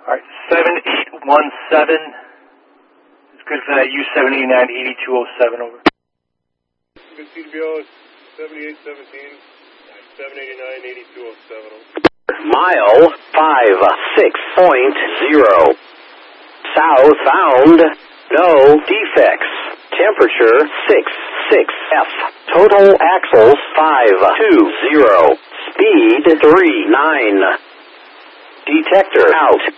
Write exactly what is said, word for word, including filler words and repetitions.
All right, seven eight one seven. It's good for that U seven eighty-nine eighty-two oh seven, over. Good C D B O, seventy-eight seventeen, seven eighty-nine eighty-two oh seven, over. Mile five six point zero. South bound, no defects. Temperature six six F. Total axles five two zero. Speed three nine. Detector out.